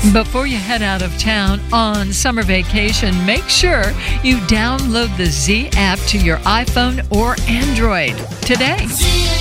Before you head out of town on summer vacation, make sure you download the Z app to your iPhone or Android today.